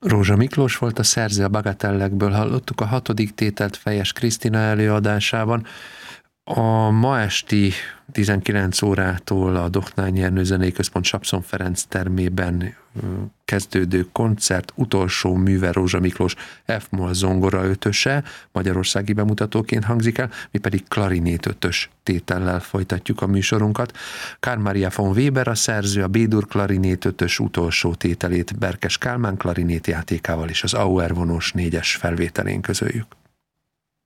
Rózsa Miklós volt a szerző, a Bagatellekből hallottuk a 6. tételt Fejes Krisztina előadásában. A ma esti 19 órától a Dohnányi Ernő Zenei Központ Sapszon Ferenc termében kezdődő koncert utolsó műve Rózsa Miklós F-moll zongora ötöse, magyarországi bemutatóként hangzik el, mi pedig klarinét ötös tétellel folytatjuk a műsorunkat. Carl Maria von Weber a szerző, a B-dur klarinét ötös utolsó tételét Berkes Kálmán klarinét játékával és az Auer vonós 4-es felvételén közöljük.